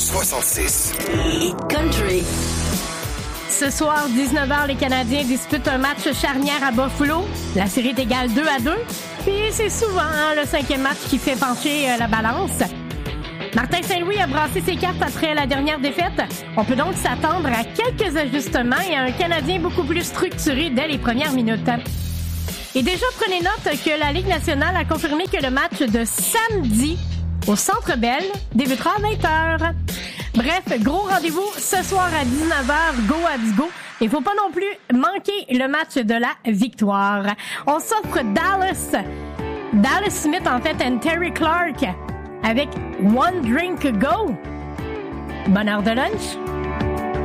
66. Country. Ce soir, 19h, les Canadiens disputent un match charnière à Buffalo. La série est égale 2-2. Puis c'est souvent le cinquième match qui fait pencher la balance. Martin Saint-Louis a brassé ses cartes après la dernière défaite. On peut donc s'attendre à quelques ajustements et à un Canadien beaucoup plus structuré dès les premières minutes. Et déjà, prenez note que la Ligue nationale a confirmé que le match de samedi au Centre Bell débutera à 20h. Bref, gros rendez-vous ce soir à 19h, go Habs go. Il faut pas non plus manquer le match de la victoire. On s'offre Dallas Smith en fait and Terry Clark avec One Drink Go. Bonne heure de lunch.